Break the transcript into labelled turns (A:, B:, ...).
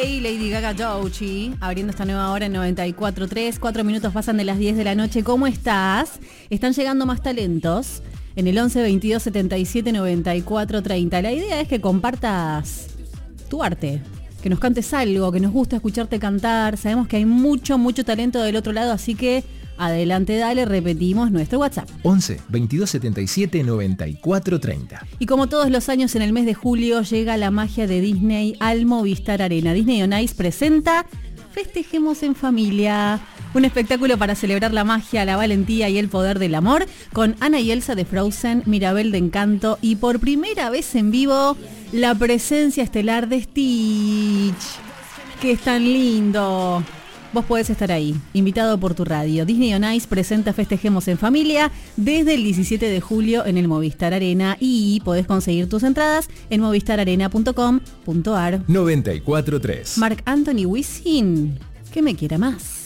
A: Hey, Lady Gaga Doechii, abriendo esta nueva hora en 94.3, 4 minutos pasan de las 10 de la noche. ¿Cómo estás? Están llegando más talentos en el 11 22 77 94 30. La idea es que compartas tu arte, que nos cantes algo, que nos gusta escucharte cantar. Sabemos que hay mucho talento del otro lado, así que adelante, dale, repetimos nuestro WhatsApp.
B: 11 22 77 94 30.
A: Y como todos los años en el mes de julio llega la magia de Disney al Movistar Arena. Disney On Ice presenta Festejemos en Familia, un espectáculo para celebrar la magia, la valentía y el poder del amor, con Anna y Elsa de Frozen, Mirabel de Encanto y por primera vez en vivo la presencia estelar de Stitch, que es tan lindo. Vos podés estar ahí, invitado por tu radio. Disney On Ice presenta Festejemos en Familia desde el 17 de julio en el Movistar Arena y podés conseguir tus entradas en movistararena.com.ar.
B: 94.3.
A: Marc Anthony Wisin, que me quiera más.